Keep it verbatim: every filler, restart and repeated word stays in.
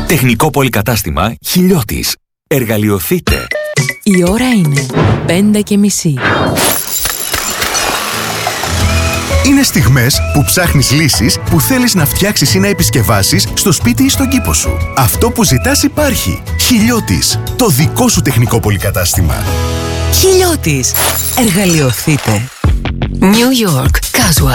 Τεχνικό πολυκατάστημα Χιλιώτης. Εργαλειοθείτε. Η ώρα είναι πέντε και μισή. Είναι στιγμές που ψάχνεις λύσεις που θέλεις να φτιάξεις ή να επισκευάσεις στο σπίτι ή στον κήπο σου. Αυτό που ζητάς υπάρχει. Χιλιώτης. Το δικό σου τεχνικό πολυκατάστημα. Χιλιώτης. Εργαλειοθείτε. New York Casual.